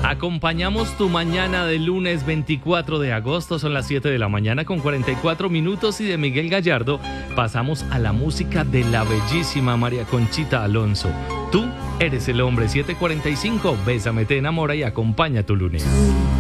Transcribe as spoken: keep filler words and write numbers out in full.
Acompañamos tu mañana de lunes veinticuatro de agosto, son las siete de la mañana con cuarenta y cuatro minutos y de Miguel Gallardo pasamos a la música de la bellísima María Conchita Alonso. Tú eres el hombre, siete cuarenta y cinco, Bésame, te enamora y acompaña tu lunes.